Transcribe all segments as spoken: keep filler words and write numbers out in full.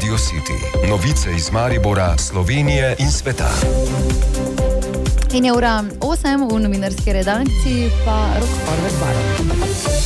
Radio City. Novice iz Maribora, Slovenije in sveta. In je ura osem, v novinarski redakciji pa Rok Horvat Barov.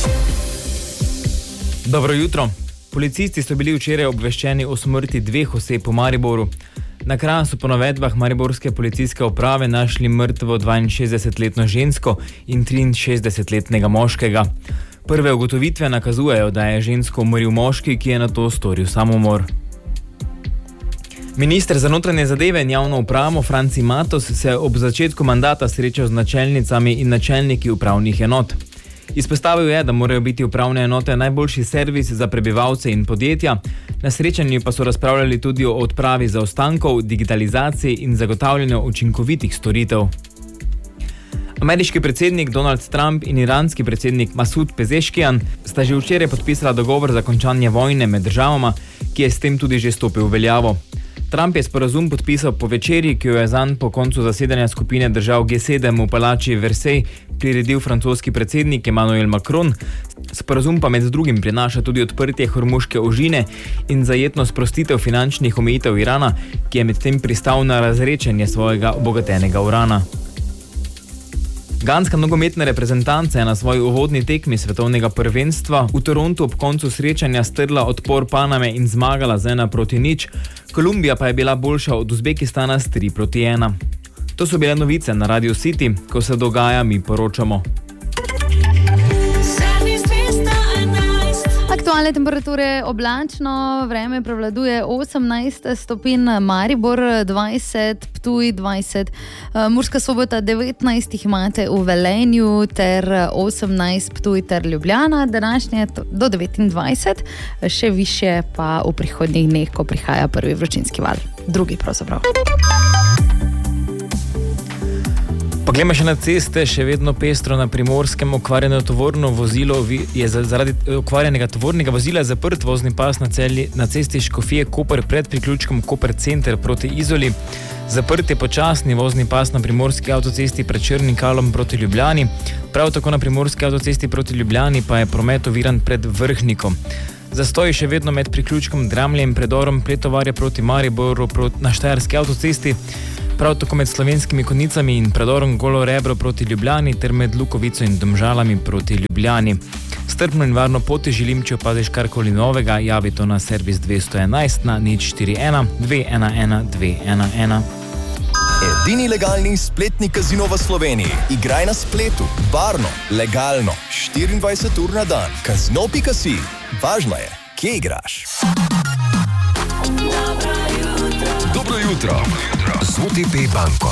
Dobro jutro. Policisti so bili včeraj obveščeni o smrti dveh oseb v Mariboru. Na kraju so po navedbah mariborske policijske uprave našli mrtvo dvainšestdesetletno žensko in triinšestdesetletnega moškega. Prve ugotovitve nakazujejo, da je žensko umrl moški, ki je nato storil samomor. Minister za notranje zadeve in javno upravo Franci Matos se ob začetku mandata srečal z načelnicami in načelniki upravnih enot. Izpostavil je, da morajo biti upravne enote najboljši servis za prebivalce in podjetja. Na srečanju pa so razpravljali tudi o odpravi zaostankov, digitalizaciji in zagotavljanju učinkovitih storitev. Ameriški predsednik Donald Trump in iranski predsednik Masud Pezeshkian sta že včeraj podpisala dogovor za končanje vojne med državama, ki je s tem tudi že stopil v veljavo. Trump je sporazum podpisal po večerji, ki jo je zanj po koncu zasedanja skupine držav G sedem v palači Versailles priredil francoski predsednik Emmanuel Macron. Sporazum pa med drugim prinaša tudi odprtje Hormuške ožine in zajetno sprostitev finančnih omejitev Irana, ki je medtem pristal na razrečenje svojega obogatenega urana. Ganska nogometna reprezentanca je na svoji uvodni tekmi svetovnega prvenstva v Torontu ob koncu srečanja strla odpor Paname in zmagala z ena proti nič. Kolumbija pa je bila boljša od Uzbekistana s tri proti ena. To so bile novice na Radio City, ko se dogaja, mi poročamo. Aktualne temperature oblačno, vreme prevladuje osemnajst stopinj, Maribor dvajset, Ptuj dvajset, Murska Sobota devetnajst jih imate v Velenju ter osemnajst Ptuj ter Ljubljana, današnje do devetindvajset, še više pa v prihodnjih dneh, ko prihaja prvi vročinski val, drugi pravzaprav. Poglejmo še na ceste, še vedno pestro na Primorskem. Okvarjeno tovorno vozilo je zaradi okvarjenega tovornega vozila zaprt vozni pas na, celi, na cesti Škofije Koper pred priključkom Koper Center proti Izoli. Zaprt je počasni vozni pas na Primorski avtocesti pred Črnim Kalom proti Ljubljani. Prav tako na Primorski avtocesti proti Ljubljani pa je promet oviran pred Vrhnikom. Zastoj še vedno med priključkom Dramlje in predorom Pletovarja proti Mariboru na Štajerski avtocesti. Prav tako med Slovenskimi Konjicami in predorom Golo Rebro proti Ljubljani ter med Lukovico in Domžalami proti Ljubljani. Strpno in varno poti želim, če opaziš karkoli novega, javi to na servis dvesto enajst na nič štiri ena dve ena ena dve ena ena. Edini legalni spletni kazino v Sloveniji. Igraj na spletu, varno, legalno, štiriindvajset ur na dan. Kazino pika si. Važno je, kje igraš. Dobro jutro. Z O T P banko.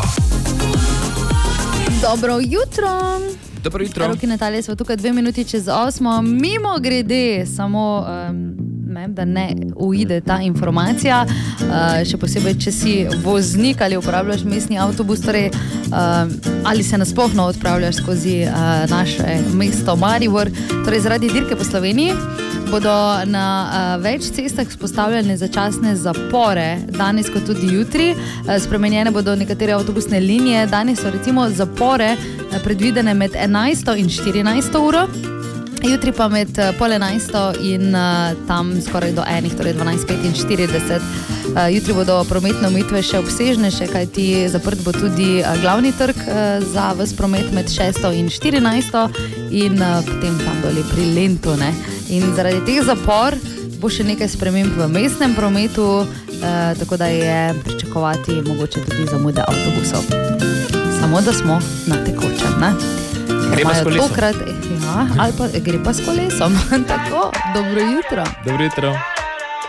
Dobro jutro. Dobro jutro. Rok in Natalija smo tukaj dve minuti čez osmo. Mimo grede, samo um, da ne uide ta informacija, uh, še posebej, če si voznik ali uporabljaš mestni avtobus, torej uh, ali se nasplošno odpravljaš skozi uh, naše mesto Maribor. Torej zaradi dirke po Sloveniji bodo na uh, več cestah vzpostavljene začasne zapore, danes kot tudi jutri. Uh, spremenjene bodo nekatere avtobusne linije. Danes so recimo zapore uh, predvidene med enajsto in štirinajsto uro, jutri pa med uh, pol enajsto in uh, tam skoraj do enih, torej dvanajst petinštirideset. Uh, jutri bodo prometne omejitve še obsežnejše, kajti zaprt bo tudi uh, glavni trg uh, za ves promet med šesto in štirinajsto in uh, potem tam doli pri Lentu, ne. In zaradi teh zapor bo še nekaj sprememb v mestnem prometu, eh, tako da je pričakovati mogoče tudi zamude avtobusov. Samo da smo na tekočem, ne? Gre pa s kolesom. Tokrat, ja, ali pa gre pa s kolesom. Tako, dobro jutro. Dobro jutro.